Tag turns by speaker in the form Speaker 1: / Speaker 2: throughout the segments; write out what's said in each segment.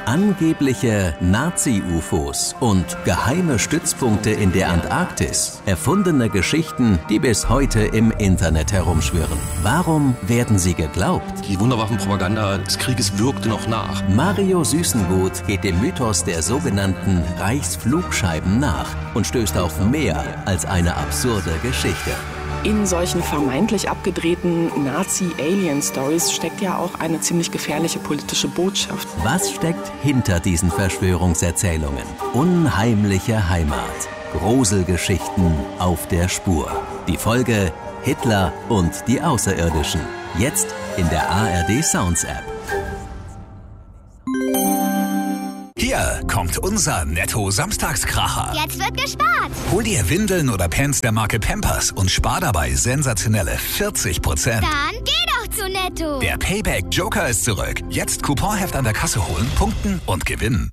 Speaker 1: Angebliche Nazi-UFOs und geheime Stützpunkte in der Antarktis. Erfundene Geschichten, die bis heute im Internet herumschwirren. Warum werden sie geglaubt?
Speaker 2: Die Wunderwaffenpropaganda des Krieges wirkte noch nach.
Speaker 1: Mario Süßengut geht dem Mythos der sogenannten Reichsflugscheiben nach und stößt auf mehr als eine absurde Geschichte.
Speaker 3: In solchen vermeintlich abgedrehten Nazi-Alien-Stories steckt ja auch eine ziemlich gefährliche politische Botschaft.
Speaker 1: Was steckt hinter diesen Verschwörungserzählungen? Unheimliche Heimat. Gruselgeschichten auf der Spur. Die Folge Hitler und die Außerirdischen. Jetzt in der ARD Sounds App.
Speaker 4: Hier kommt unser Netto-Samstagskracher.
Speaker 5: Jetzt wird gespart.
Speaker 4: Hol dir Windeln oder Pants der Marke Pampers und spar dabei sensationelle 40%.
Speaker 5: Dann geh doch zu Netto.
Speaker 4: Der Payback Joker ist zurück. Jetzt Couponheft an der Kasse holen, punkten und gewinnen.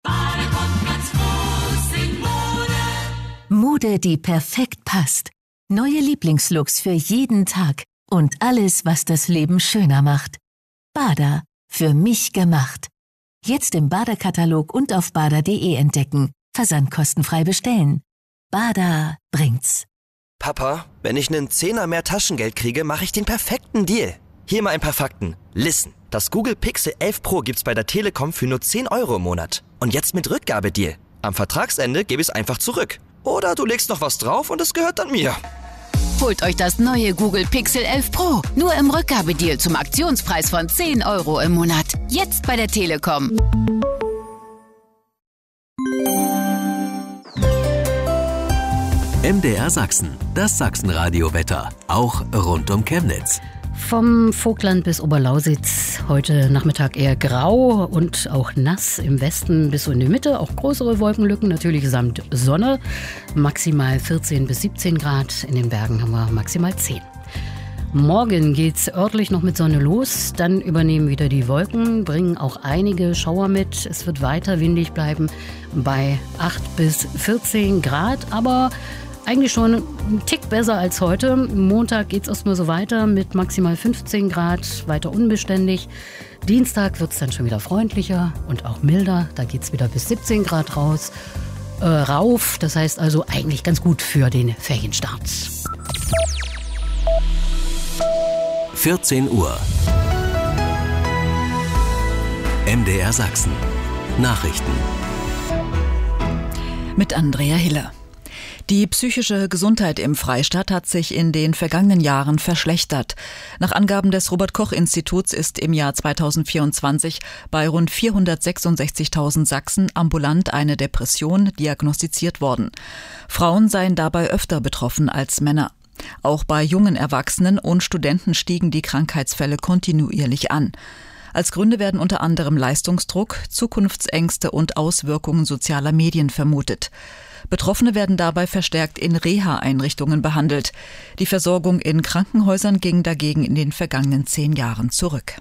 Speaker 6: Mode, die perfekt passt. Neue Lieblingslooks für jeden Tag. Und alles, was das Leben schöner macht. Bada, für mich gemacht. Jetzt im Bada-Katalog und auf bada.de entdecken. Versandkostenfrei bestellen. Bada bringt's.
Speaker 7: Papa, wenn ich einen Zehner mehr Taschengeld kriege, mache ich den perfekten Deal. Hier mal ein paar Fakten. Listen, das Google Pixel 11 Pro gibt's bei der Telekom für nur 10 € im Monat. Und jetzt mit Rückgabedeal. Am Vertragsende gebe ich's einfach zurück. Oder du legst noch was drauf und es gehört dann mir.
Speaker 8: Holt euch das neue Google Pixel 11 Pro. Nur im Rückgabedeal zum Aktionspreis von 10 € im Monat. Jetzt bei der Telekom.
Speaker 1: MDR Sachsen, das Sachsenradio-Wetter. Auch rund um Chemnitz.
Speaker 9: Vom Vogtland bis Oberlausitz heute Nachmittag eher grau und auch nass. Im Westen bis so in die Mitte auch größere Wolkenlücken, natürlich samt Sonne. Maximal 14 bis 17 Grad. In den Bergen haben wir maximal 10. Morgen geht's örtlich noch mit Sonne los. Dann übernehmen wieder die Wolken, bringen auch einige Schauer mit. Es wird weiter windig bleiben bei 8 bis 14 Grad. Aber eigentlich schon ein Tick besser als heute. Montag geht es erstmal so weiter mit maximal 15 Grad, weiter unbeständig. Dienstag wird es dann schon wieder freundlicher und auch milder. Da geht es wieder bis 17 Grad rauf. Das heißt also eigentlich ganz gut für den Ferienstart.
Speaker 1: 14 Uhr. MDR Sachsen. Nachrichten.
Speaker 10: Mit Andrea Hiller. Die psychische Gesundheit im Freistaat hat sich in den vergangenen Jahren verschlechtert. Nach Angaben des Robert-Koch-Instituts ist im Jahr 2024 bei rund 466.000 Sachsen ambulant eine Depression diagnostiziert worden. Frauen seien dabei öfter betroffen als Männer. Auch bei jungen Erwachsenen und Studenten stiegen die Krankheitsfälle kontinuierlich an. Als Gründe werden unter anderem Leistungsdruck, Zukunftsängste und Auswirkungen sozialer Medien vermutet. Betroffene werden dabei verstärkt in Reha-Einrichtungen behandelt. Die Versorgung in Krankenhäusern ging dagegen in den vergangenen 10 Jahren zurück.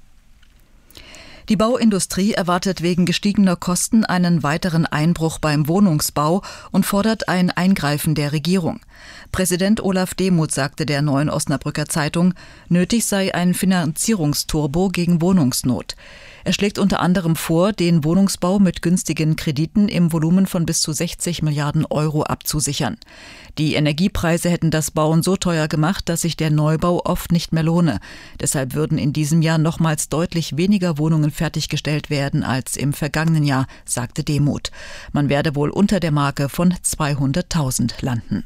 Speaker 10: Die Bauindustrie erwartet wegen gestiegener Kosten einen weiteren Einbruch beim Wohnungsbau und fordert ein Eingreifen der Regierung. Präsident Olaf Demuth sagte der Neuen Osnabrücker Zeitung, nötig sei ein Finanzierungsturbo gegen Wohnungsnot. Er schlägt unter anderem vor, den Wohnungsbau mit günstigen Krediten im Volumen von bis zu 60 Milliarden € abzusichern. Die Energiepreise hätten das Bauen so teuer gemacht, dass sich der Neubau oft nicht mehr lohne. Deshalb würden in diesem Jahr nochmals deutlich weniger Wohnungen fertiggestellt werden als im vergangenen Jahr, sagte Demuth. Man werde wohl unter der Marke von 200.000 landen.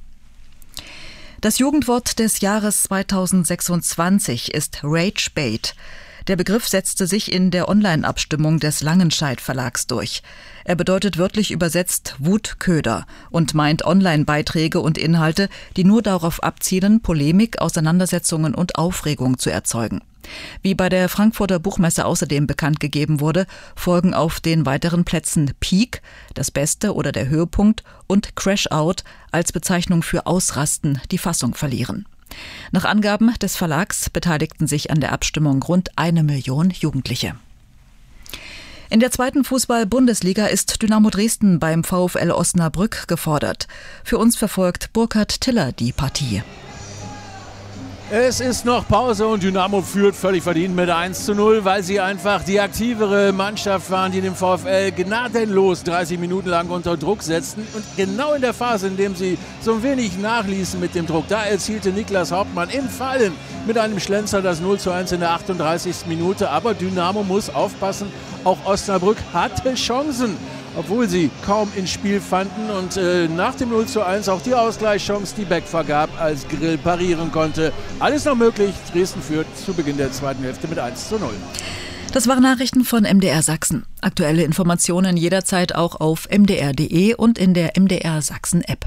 Speaker 10: Das Jugendwort des Jahres 2026 ist Ragebait. Der Begriff setzte sich in der Online-Abstimmung des Langenscheidt Verlags durch. Er bedeutet wörtlich übersetzt Wutköder und meint Online-Beiträge und Inhalte, die nur darauf abzielen, Polemik, Auseinandersetzungen und Aufregung zu erzeugen. Wie bei der Frankfurter Buchmesse außerdem bekannt gegeben wurde, folgen auf den weiteren Plätzen Peak, das Beste oder der Höhepunkt, und Crash-Out als Bezeichnung für Ausrasten, die Fassung verlieren. Nach Angaben des Verlags beteiligten sich an der Abstimmung rund 1 Million Jugendliche. In der 2. Fußball-Bundesliga ist Dynamo Dresden beim VfL Osnabrück gefordert. Für uns verfolgt Burkhard Tiller die Partie.
Speaker 11: Es ist noch Pause und Dynamo führt völlig verdient mit 1:0, weil sie einfach die aktivere Mannschaft waren, die den VfL gnadenlos 30 Minuten lang unter Druck setzten. Und genau in der Phase, in der sie so ein wenig nachließen mit dem Druck, da erzielte Niklas Hauptmann im Fallen mit einem Schlenzer das 0:1 in der 38. Minute. Aber Dynamo muss aufpassen, auch Osnabrück hatte Chancen, obwohl sie kaum ins Spiel fanden und nach dem 0:1 auch die Ausgleichschance, die Beck vergab, als Grill parieren konnte. Alles noch möglich. Dresden führt zu Beginn der zweiten Hälfte mit 1:0.
Speaker 10: Das waren Nachrichten von MDR Sachsen. Aktuelle Informationen jederzeit auch auf mdr.de und in der MDR Sachsen App.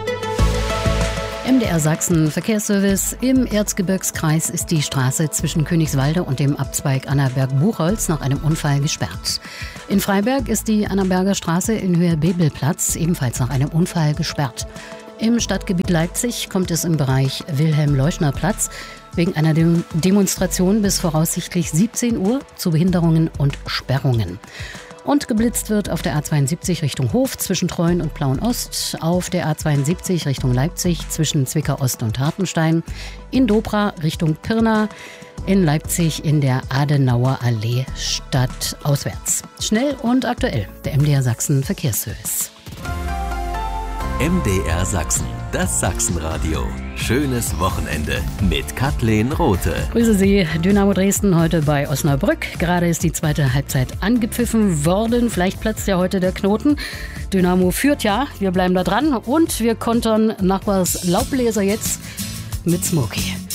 Speaker 9: MDR Sachsen Verkehrsservice. Im Erzgebirgskreis ist die Straße zwischen Königswalde und dem Abzweig Annaberg-Buchholz nach einem Unfall gesperrt. In Freiberg ist die Annaberger Straße in Höhe Bebelplatz ebenfalls nach einem Unfall gesperrt. Im Stadtgebiet Leipzig kommt es im Bereich Wilhelm-Leuschner-Platz wegen einer Demonstration bis voraussichtlich 17 Uhr zu Behinderungen und Sperrungen. Und geblitzt wird auf der A72 Richtung Hof zwischen Treuen und Plauen-Ost, auf der A72 Richtung Leipzig zwischen Zwickau-Ost und Hartenstein, in Dobra Richtung Pirna, in Leipzig in der Adenauer Allee stadtauswärts. Schnell und aktuell, der MDR Sachsen Verkehrsservice.
Speaker 1: MDR Sachsen, das Sachsenradio. Schönes Wochenende mit Kathleen Rothe.
Speaker 9: Grüße Sie, Dynamo Dresden heute bei Osnabrück. Gerade ist die zweite Halbzeit angepfiffen worden. Vielleicht platzt ja heute der Knoten. Dynamo führt ja, wir bleiben da dran. Und wir kontern Nachbars Laubbläser jetzt mit Smokey.